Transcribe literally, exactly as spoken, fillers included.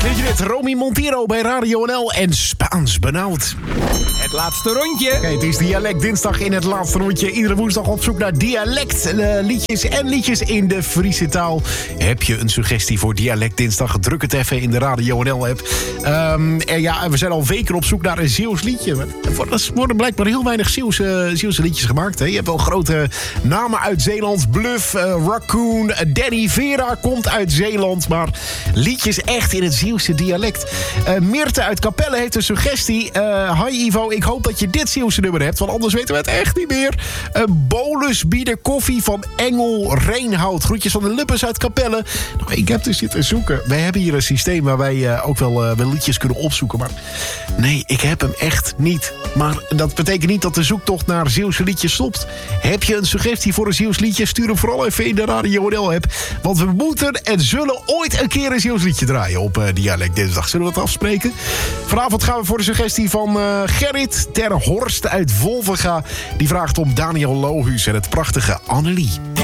Weet je dit? Romy Montero bij Radio N L en Spaans benauwd. Het laatste rondje. Oké, het is Dialect Dinsdag in het laatste rondje. Iedere woensdag op zoek naar dialectliedjes uh, en liedjes in de Friese taal. Heb je een suggestie voor Dialect Dinsdag? Druk het even in de Radio N L-app. Um, en ja, we zijn al weken op zoek naar een Zeeuws liedje. Er worden blijkbaar heel weinig Zeeuwse, Zeeuwse liedjes gemaakt. Hè? Je hebt wel grote namen uit Zeeland. Bluff, uh, Raccoon, uh, Danny Vera komt uit Zeeland. Maar liedjes echt in het Zeeuwse dialect. Uh, Meerte uit Capelle heeft een suggestie. Uh, hi Ivo, ik hoop dat je dit Zeeuwse nummer hebt, want anders weten we het echt niet meer. Een bolus bieden koffie van Engel Reenhout. Groetjes van de Luppes uit Capelle. Nou, ik heb dus zitten zoeken. Wij hebben hier een systeem waar wij uh, ook wel, uh, wel liedjes kunnen opzoeken. Maar nee, ik heb hem echt niet. Maar dat betekent niet dat de zoektocht naar Zeeuwse liedjes stopt. Heb je een suggestie voor een Zeeuws liedje? Stuur hem vooral even in de Radio N L-app. Want we moeten en zullen ooit een keer een Zeeuws liedje draaien op uh, Dialect Dinsdag. Zullen we dat afspreken? Vanavond gaan we voor de suggestie van uh, Gerrit ter Horst uit Wolvenga. Die vraagt om Daniel Lohuus en het prachtige Annelie.